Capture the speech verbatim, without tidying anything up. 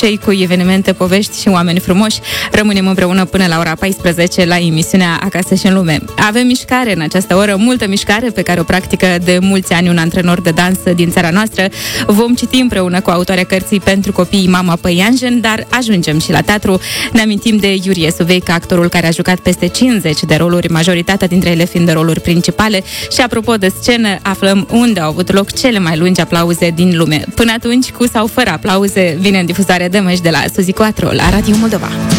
obicei, cu evenimente, povești și oameni frumoși. Rămânem împreună până la ora paisprezece la emisiunea Acasă și în lume. Avem mișcare în această oră, multă mișcare pe care o practică de mulți ani un antrenor de dans din țara noastră. Vom citi împreună cu autoarea cărții Pentru copii Mama Păianjen, dar ajungem și la teatru. Ne amintim de Iurie Suveica, actorul care a jucat peste cincizeci de roluri, majoritatea dintre ele fiind de roluri principale. Și apropo de scenă, aflăm unde au avut loc cele mai lungi aplauze din lume. Până atunci, cu sau fără aplauze, vine în difuzare de meci de la Suzi Quattro la Radio Moldova.